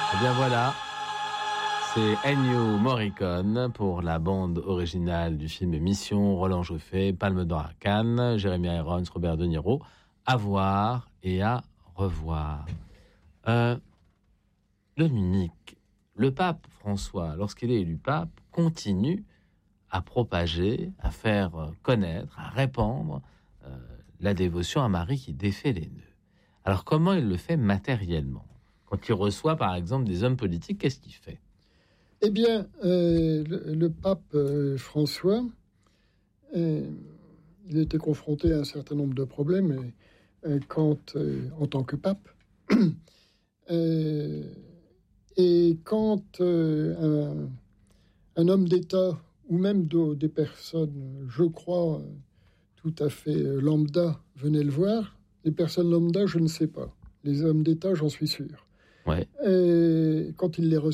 Eh bien voilà, c'est Ennio Morricone pour la bande originale du film Mission, Roland Joffé, Palme d'Or à Cannes, Jeremy Irons, Robert De Niro. À voir et à revoir. Dominique, le pape François, lorsqu'il est élu pape, continue à propager, à faire connaître, à répandre la dévotion à Marie qui défait les nœuds. Alors comment il le fait matériellement ? Quand il reçoit par exemple des hommes politiques, qu'est-ce qu'il fait ? Eh bien, le pape François, il était confronté à un certain nombre de problèmes quand, en tant que pape. Et quand un homme d'État, ou même des personnes, je crois, tout à fait lambda, venaient le voir, les personnes lambda, je ne sais pas. Les hommes d'État, j'en suis sûr. Ouais. Et quand il les